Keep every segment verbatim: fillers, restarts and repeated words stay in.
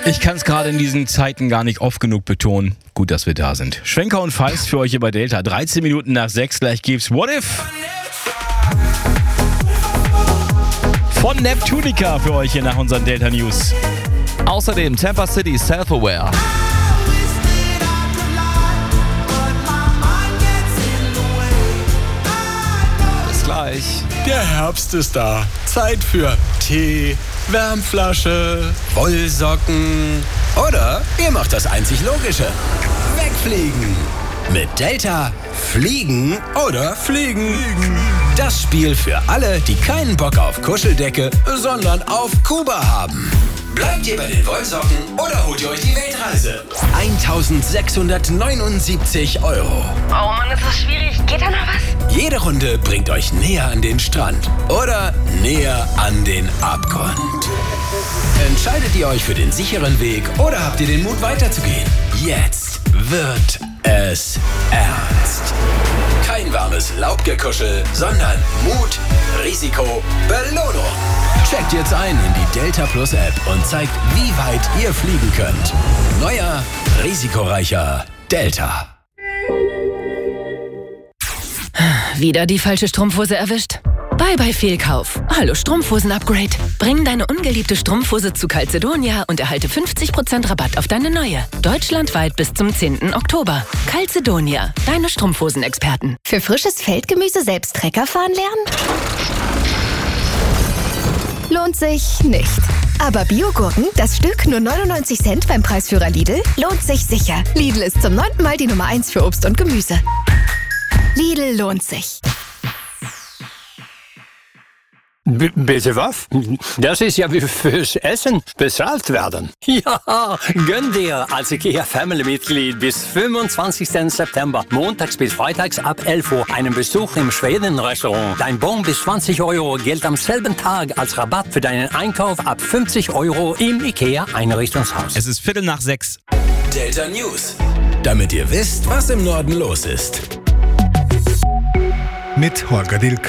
Ich kann es gerade in diesen Zeiten gar nicht oft genug betonen. Gut, dass wir da sind. Schwenker und Feist für euch hier bei Delta. dreizehn Minuten nach sechs, gleich gibt's What If? Von Neptunica für euch hier nach unseren Delta News. Außerdem Tampa City Self-Aware. Bis gleich. Der Herbst ist da. Zeit für Tee, Wärmflasche, Wollsocken oder ihr macht das einzig Logische. Wegfliegen. Mit Delta fliegen oder fliegen. Das Spiel für alle, die keinen Bock auf Kuscheldecke, sondern auf Kuba haben. Bleibt ihr bei den Wollsocken oder holt ihr euch die Weltreise? eintausendsechshundertneunundsiebzig Euro. Oh Mann, ist das schwierig. Geht da noch was? Jede Runde bringt euch näher an den Strand oder näher an den Abgrund. Entscheidet ihr euch für den sicheren Weg oder habt ihr den Mut weiterzugehen? Jetzt wird es ernst. Kein warmes Laubgekuschel, sondern Mut, Risiko, Belohnung. Checkt jetzt ein in die Delta Plus App und zeigt, wie weit ihr fliegen könnt. Neuer, risikoreicher Delta. Wieder die falsche Strumpfhose erwischt? Bye bye Fehlkauf. Hallo Strumpfhosen-Upgrade. Bring deine ungeliebte Strumpfhose zu Calzedonia und erhalte fünfzig Prozent Rabatt auf deine neue. Deutschlandweit bis zum zehnten Oktober. Calzedonia, deine Strumpfhosen-Experten. Für frisches Feldgemüse selbst Trecker fahren lernen? Lohnt sich nicht. Aber Biogurken, das Stück nur neunundneunzig Cent beim Preisführer Lidl, lohnt sich sicher. Lidl ist zum neunten Mal die Nummer eins für Obst und Gemüse. Lidl lohnt sich. B- bitte was? Das ist ja wie fürs Essen bezahlt werden. Ja, gönn dir als IKEA Family-Mitglied bis fünfundzwanzigsten September, montags bis freitags ab elf Uhr, einen Besuch im Schweden-Restaurant. Dein Bon bis zwanzig Euro gilt am selben Tag als Rabatt für deinen Einkauf ab fünfzig Euro im IKEA-Einrichtungshaus. Es ist Viertel nach sechs. Delta News. Damit ihr wisst, was im Norden los ist. Mit Holger Dilk.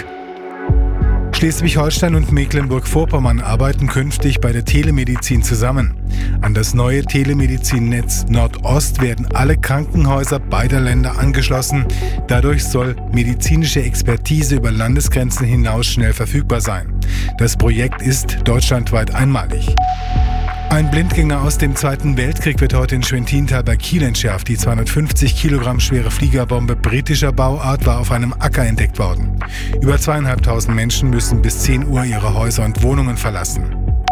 Schleswig-Holstein und Mecklenburg-Vorpommern arbeiten künftig bei der Telemedizin zusammen. An das neue Telemedizinnetz Nordost werden alle Krankenhäuser beider Länder angeschlossen. Dadurch soll medizinische Expertise über Landesgrenzen hinaus schnell verfügbar sein. Das Projekt ist deutschlandweit einmalig. Ein Blindgänger aus dem Zweiten Weltkrieg wird heute in Schwentintal bei Kiel entschärft. Die zweihundertfünfzig Kilogramm schwere Fliegerbombe britischer Bauart war auf einem Acker entdeckt worden. Über zweieinhalbtausend Menschen müssen bis zehn Uhr ihre Häuser und Wohnungen verlassen.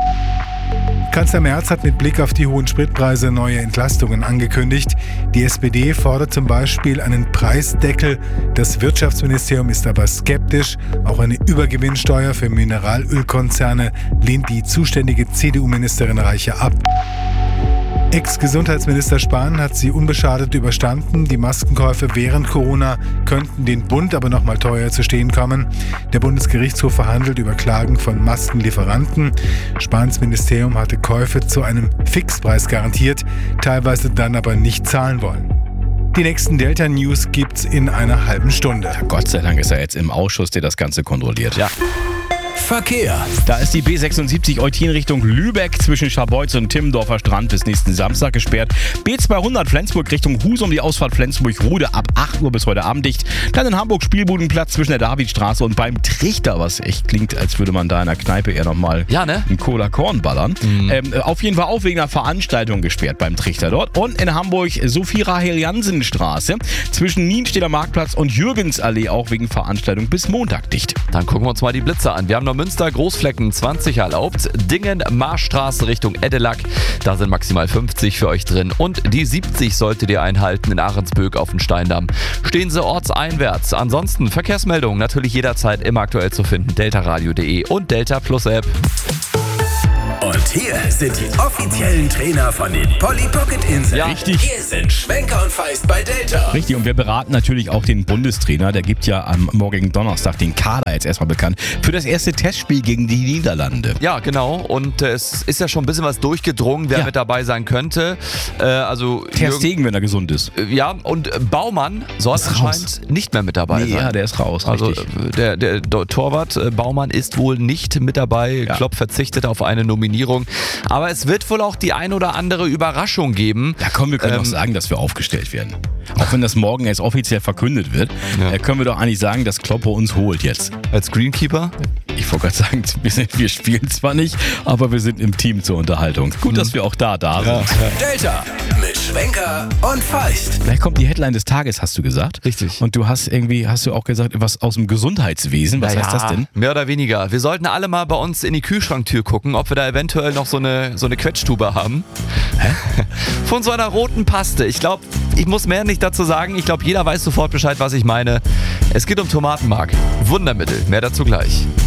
Kanzler Merz hat mit Blick auf die hohen Spritpreise neue Entlastungen angekündigt. Die S P D fordert zum Beispiel einen Preisdeckel. Das Wirtschaftsministerium ist aber skeptisch. Auch eine Übergewinnsteuer für Mineralölkonzerne lehnt die zuständige C D U-Ministerin Reiche ab. Ex-Gesundheitsminister Spahn hat sie unbeschadet überstanden. Die Maskenkäufe während Corona könnten den Bund aber noch mal teuer zu stehen kommen. Der Bundesgerichtshof verhandelt über Klagen von Maskenlieferanten. Spahns Ministerium hatte Käufe zu einem Fixpreis garantiert, teilweise dann aber nicht zahlen wollen. Die nächsten Delta News gibt's in einer halben Stunde. Ja, Gott sei Dank ist er jetzt im Ausschuss, der das Ganze kontrolliert. Ja. Verkehr. Da ist die B sechsundsiebzig Eutin Richtung Lübeck zwischen Scharbeutz und Timmendorfer Strand bis nächsten Samstag gesperrt. B zweihundert Flensburg Richtung Husum, die Ausfahrt Flensburg-Rude ab acht Uhr bis heute Abend dicht. Dann in Hamburg Spielbudenplatz zwischen der Davidstraße und beim Trichter, was echt klingt, als würde man da in der Kneipe eher nochmal Ja, ne? einen Cola Korn ballern. Mhm. Ähm, auf jeden Fall auch wegen einer Veranstaltung gesperrt beim Trichter dort. Und in Hamburg Sophie-Rahel-Jansen-Straße zwischen Nienstedter Marktplatz und Jürgensallee auch wegen Veranstaltung bis Montag dicht. Dann gucken wir uns mal die Blitze an. Wir haben noch Münster, Großflecken zwanzig erlaubt. Dingen, Marschstraße Richtung Edelack, da sind maximal fünfzig für euch drin. Und die siebzig solltet ihr einhalten in Ahrensböck auf dem Steindamm. Stehen sie ortseinwärts. Ansonsten Verkehrsmeldungen natürlich jederzeit immer aktuell zu finden. deltaradio punkt de und Delta Plus App. Und hier sind die offiziellen Trainer von den Polly Pocket Inseln. Ja, richtig. Hier sind Schwenker und Feist bei Delta. Richtig, und wir beraten natürlich auch den Bundestrainer. Der gibt ja am morgigen Donnerstag den Kader jetzt erstmal bekannt für das erste Testspiel gegen die Niederlande. Ja, genau. Und äh, es ist ja schon ein bisschen was durchgedrungen, wer Ja. mit dabei sein könnte. Äh, also Ter Stegen, wenn er gesund ist. Äh, Ja, und äh, Baumann soll Ist anscheinend nicht mehr mit dabei Nee, sein. ja, der ist raus. Also richtig. äh, der, der, der Torwart äh, Baumann ist wohl nicht mit dabei. Ja. Klopp verzichtet auf eine Nominierung. sagen. Aber es wird wohl auch die ein oder andere Überraschung geben. Ja komm, wir können Ähm, doch sagen, dass wir aufgestellt werden. Auch wenn das morgen erst offiziell verkündet wird, Ja. äh, können wir doch eigentlich sagen, dass Kloppo uns holt jetzt. Als Greenkeeper? Ich wollte gerade sagen, wir, sind, wir spielen zwar nicht, aber wir sind im Team zur Unterhaltung. Gut, dass wir auch da da sind. Delta mit Schwenker und Feist. Gleich kommt die Headline des Tages, hast du gesagt. Richtig. Und du hast irgendwie, hast du auch gesagt, was aus dem Gesundheitswesen. Was Naja, heißt das denn? Mehr oder weniger. Wir sollten alle mal bei uns in die Kühlschranktür gucken, ob wir da eventuell noch so eine, so eine Quetschtube haben. Hä? Von so einer roten Paste. Ich glaube, ich muss mehr nicht dazu sagen. Ich glaube, jeder weiß sofort Bescheid, was ich meine. Es geht um Tomatenmark. Wundermittel. Mehr dazu gleich.